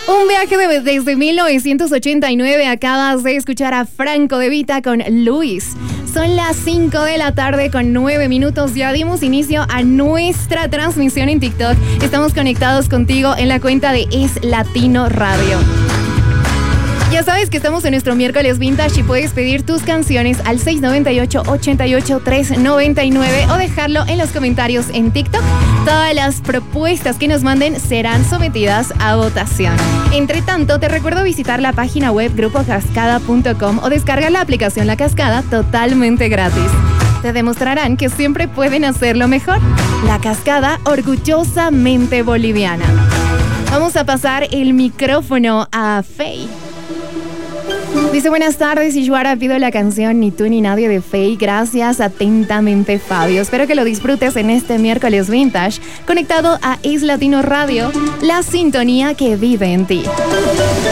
Un viaje desde 1989. Acabas de escuchar a Franco De Vita con Luis. Son las 5 de la tarde con 9 minutos. Ya dimos inicio a nuestra transmisión en TikTok. Estamos conectados contigo en la cuenta de Es Latino Radio. Ya sabes que estamos en nuestro miércoles vintage y puedes pedir tus canciones al 698-88-399 o dejarlo en los comentarios en TikTok. Todas las propuestas que nos manden serán sometidas a votación. Entre tanto, te recuerdo visitar la página web grupocascada.com o descargar la aplicación La Cascada totalmente gratis. Te demostrarán que siempre pueden hacerlo mejor. La Cascada, orgullosamente boliviana. Vamos a pasar el micrófono a Faye. Dice, buenas tardes, y yo ahora pido la canción Ni tú ni nadie de Faye. Gracias, atentamente Fabio. Espero que lo disfrutes en este miércoles vintage, conectado a Es Latino Radio, la sintonía que vive en ti.